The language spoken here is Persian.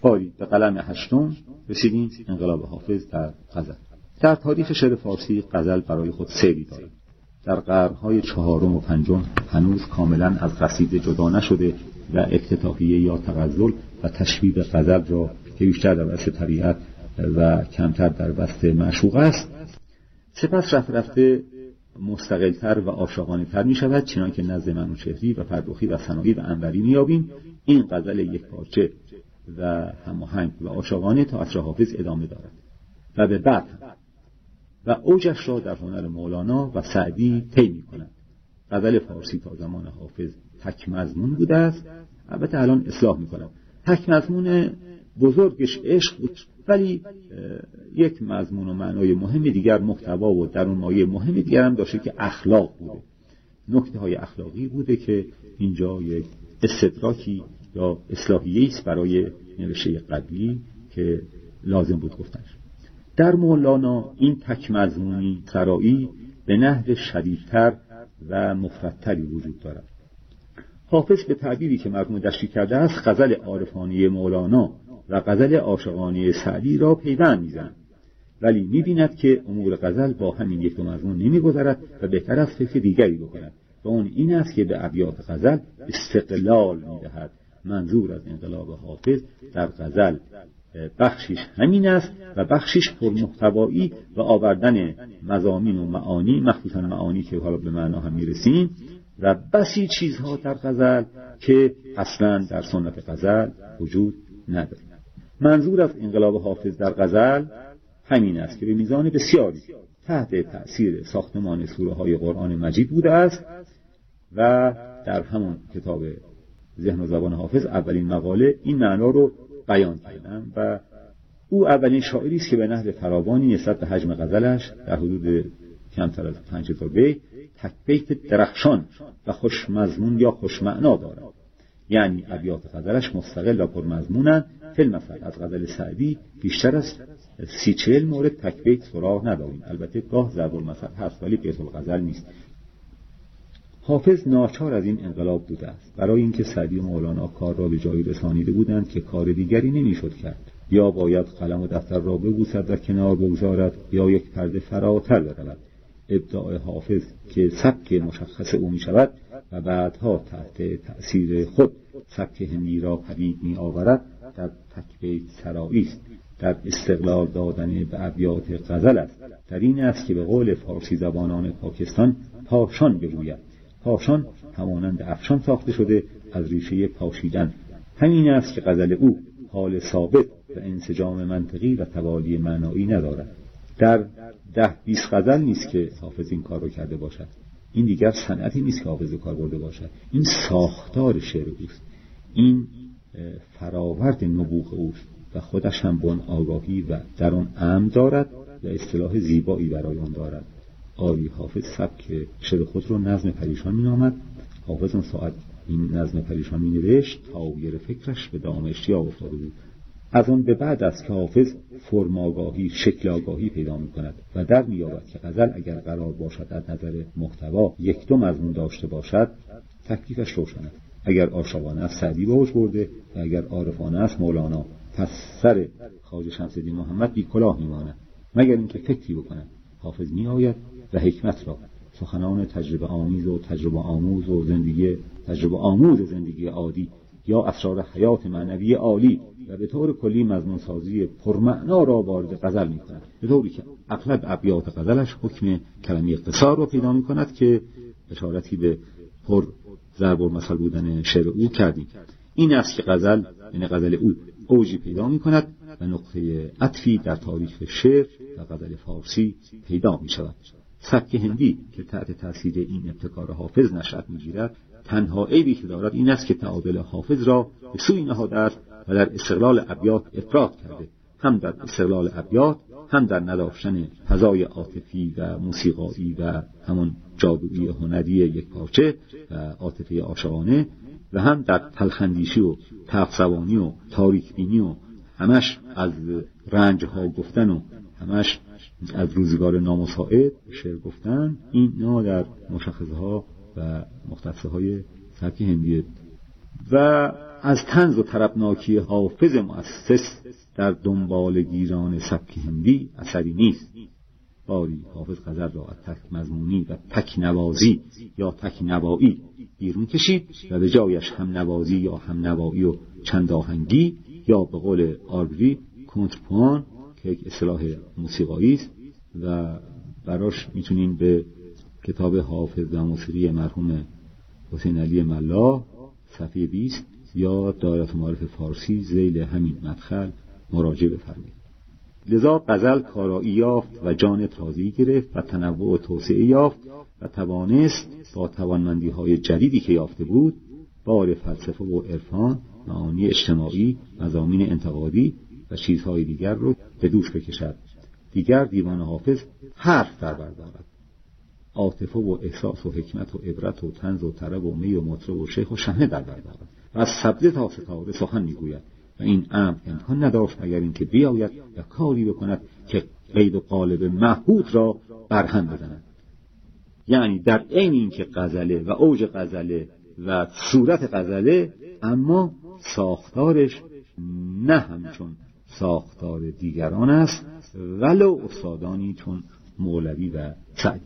آری به قلم 8 رسیدیم انقلاب حافظ در غزل. در تاریخ شعر فارسی غزل برای خود سیری دارد. در قرن‌های 4 و 5 هنوز کاملا از قصیده جدا نشده و افتتاحیه یا تغزل و تشبیه غزل را که بیشتر در بسط طبیعت و کمتر در بسط معشوق است، سپس رفته مستقل‌تر و عاشقانه‌تر می‌شود، چنانکه نزد منوچهری و فرخی و ثنایی و انوری می‌یابیم این غزل یک پارچه و هماهنگ و عاشقانه تا عصر حافظ ادامه دارد و به بعد و اوجش را در هنر مولانا و سعدی طی می‌کند. غزل فارسی تا زمان حافظ تک مضمون بوده است، البته الان اصلاح می‌کند. تک مضمون بزرگش عشق بود، ولی یک مضمون و معنای مهم دیگر، محتوا و درون مایه مهم دیگر هم داشته که اخلاق بوده. نکته‌های اخلاقی بوده که اینجا یک استدراکی یا اصلاحیه‌ای است برای نوشته قبلی که لازم بود گفتنش. در مولانا این تک مضمونی سرایی به نحو شدیدتر و مفردتری وجود دارد. حافظ به تعبیری که مرحوم دشتی کرده است غزل عارفانه مولانا و غزل عاشقانه سعدی را پیوند می‌زند، ولی می‌بیند که امور غزل با همین یک دو مضمون نمی‌گذرد و بهتر است فکر دیگری بکند و اون این است که به ابیات غزل استقلال می‌دهد. منظور از انقلاب حافظ در غزل بخشش همین است و بخشش پرمحتوایی و آوردن مضامین و معانی، مخصوصا معانی که حالا به معنا هم می‌رسیم، و بسی چیزها در غزل که اصلا در سنت غزل وجود نداره. منظور از انقلاب حافظ در غزل همین است که به میزان بسیاری تحت تأثیر ساختمان سوره‌های قرآن مجید بوده است و در همون کتاب ذهن و زبان حافظ اولین مقاله این معنا رو بیان کردم و او اولین شاعری است که به نحو فراوانی نسبت به حجم غزلش در حدود کمتر از 5000 بیت تک بیت درخشان و خوش مضمون یا خوش معنا دارد. یعنی ابیات غزلش مستقل و پرمضمونند. فی‌المثل از غزل سعدی بیشتر از 30-40 مورد تک بیت سراغ نداریم. البته گاه ضرب المثل هست ولی بیت الغزل نیست. حافظ ناچار از این انقلاب بوده است. برای اینکه سعدی و مولانا کار را به جایی رسانیده بودند که کار دیگری نمیشد کرد. یا باید قلم و دفتر را ببوسد و کنار بگذارد یا یک پرده فراتر برود. ابداع حافظ که سبک مشخص او می شود و بعدها تحت تأثیر خود سبک هندی را پدید می آورد در تک بیت سرایی است، در استقلال دادن به ابیات غزل است. در این است که به قول فارسی زبانان پاکستان پاشان بگوید. پاشان همانند افشان ساخته شده از ریشه پاشیدن. همین است که غزل او حال ثابت و انسجام منطقی و توالی معنایی ندارد. در 10-20 غزل نیست که حافظ این کار رو کرده باشد. این دیگر صنعتی نیست که حافظ کار برده باشد. این ساختار شعر اوست. این فراورد نبوغ اوست و خودش هم بن آگاهی و در آن امن دارد و اصطلاح زیبایی برای آن دارد. آری حافظ سبک شعر خود رو نظم پریشان می‌نامد. حافظ اون ساعت این نظم پریشان می‌نوشت تا گیر فکرش به دام اشتیاق افتاده بود. از آن به بعد است که حافظ فرم آگاهی، شکل آگاهی پیدا می‌کند و در می‌یابد که غزل اگر قرار باشد از نظر محتوا یک دو مضمون داشته باشد تکلیفش روشن است. اگر عاشقانه است سعدی به اوج برده و اگر عارفانه است مولانا. پس سر خواجه شمس‌الدین محمد بی کلاه می‌ماند مگر اینکه فکری بکند. حافظ می‌آید و حکمت را، سخنان تجربه آمیز و تجربه آموز و تجربه آموز زندگی عادی یا اسرار حیات معنوی عالی و به طور کلی مضمون سازی پرمعنا را وارد غزل می‌کند، به طوری که اغلب ابیات غزلش حکم کلمه قصار را پیدا می‌کند که اشارتی به پر ضرب المثل بودن شعر او کردیم. این است که غزل، یعنی غزل او، اوجی پیدا می‌کند و نقطه عطفی در تاریخ شعر و غزل فارسی پیدا می‌شود. سبک هندی که تحت تاثیر این ابتکار حافظ نشأت می‌گیرد، تنها عیبی که دارد این است که تعادل حافظ را به سوی نهاده است و در استقلال ابیات افراط کرده، هم در استقلال ابیات، هم در نداشتن فضای عاطفی و موسیقایی و همون جادویی هنری یک پارچه و عاطفه عاشقانه، و هم در تلخندیشی و تفسوانی و تاریکبینی و همش از رنجها گفتن و همش از روزگار نامساعد شعر گفتن. اینا در مشخصه ها و مختصه های سبک هندیه. و از طنز و طربناکی حافظ مؤسس در دنبال گیران سبک هندی اثری نیست. باری حافظ غزل را از تک مضمونی و تک نوازی یا تک نوایی بیرون کشید و به جایش هم نوازی یا هم نوایی و چند آهنگی یا به قول آربری کنترپوان که یک اصطلاح موسیقایی است و براش میتونین به کتاب حافظ و موسیقی مرحوم حسین علی ملا صفحه 20 یا دایره معارف فارسی ذیل همین مدخل مراجعه بفرمایید. لذا غزل کارایی یافت و جان تازه‌ای گرفت و تنوع و توسعه یافت و توانست با توانمندی‌های جدیدی که یافته بود بار فلسفه و عرفان، معانی اجتماعی، مضامین انتقادی و چیزهای دیگر رو به دوش بکشد. دیگر دیوان حافظ حرف در بر دارد. عاطفه و احساس و حکمت و عبرت و طنز و طرب و می و مطرب و شیخ و شحنه در بر دارد و از سبزه تا ستاره سخن میگوید و این امر امکان نداشت مگر اینکه بیاید و کاری بکند که قید و قالب محبوط را برهم بزند. یعنی در عین اینکه غزله و اوج غزله و صورت غزله، اما ساختارش نه همچون ساختار دیگران است ولو استادانی چون مولوی و سعدی.